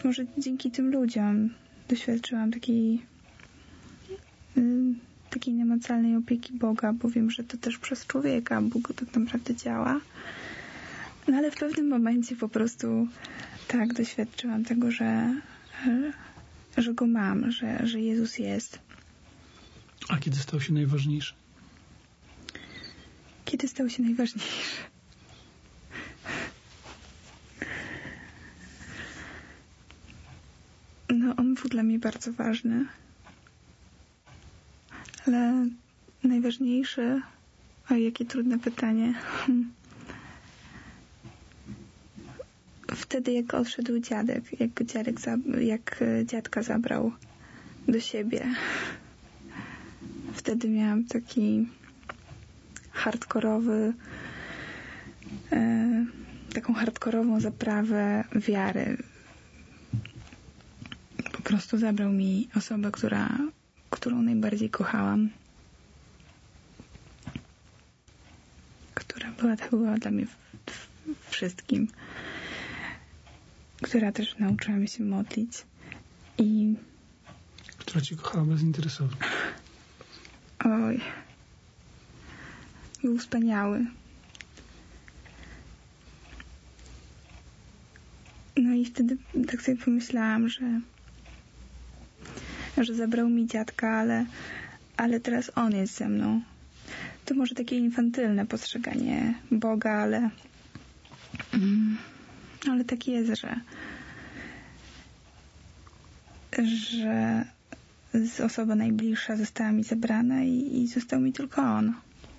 być może dzięki tym ludziom doświadczyłam takiej namacalnej opieki Boga, bo wiem, że to też przez człowieka Bóg tak naprawdę działa. No ale w pewnym momencie po prostu tak doświadczyłam tego, że Go mam, że Jezus jest. A kiedy stał się najważniejszy? Kiedy stał się najważniejszy? No, On był dla mnie bardzo ważny. Ale najważniejszy... Oj, jakie trudne pytanie. Wtedy, jak odszedł dziadek, jak dziadka zabrał do siebie, wtedy miałam taką hardkorową zaprawę wiary. Po prostu zabrał mi osobę, którą najbardziej kochałam, która była dla mnie wszystkim, która też nauczyła mnie się modlić i która cię kochała bezinteresownie. Oj, był wspaniały. No i wtedy tak sobie pomyślałam, że zabrał mi dziadka, ale teraz on jest ze mną. To może takie infantylne postrzeganie Boga, ale tak jest, że osoba najbliższa została mi zabrana i został mi tylko on.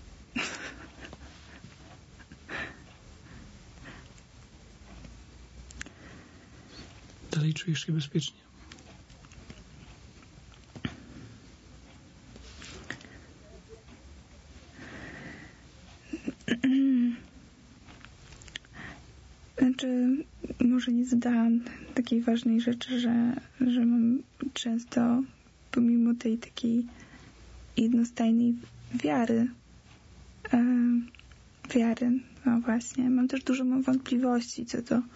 Dalej czujesz się bezpiecznie? Znaczy, może nie zadałam takiej ważnej rzeczy, że mam często, pomimo tej takiej jednostajnej wiary, no właśnie, mam też dużo wątpliwości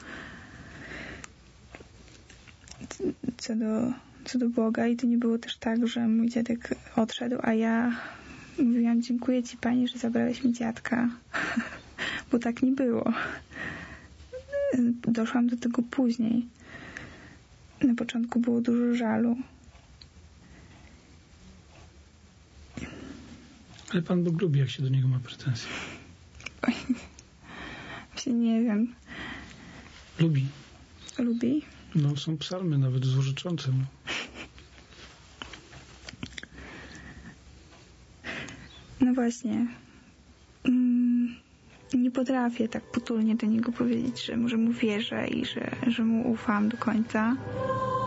co do Boga i to nie było też tak, że mój dziadek odszedł, a ja mówiłam: dziękuję Ci, Panie, że zabrałeś mi dziadka, bo tak nie było. Doszłam do tego później. Na początku było dużo żalu. Ale Pan Bóg lubi, jak się do Niego ma pretensje. Właśnie nie wiem. Lubi. Lubi? No, są psalmy nawet złorzeczące mu. No właśnie. Nie potrafię tak potulnie do Niego powiedzieć, że mu wierzę i że mu ufam do końca.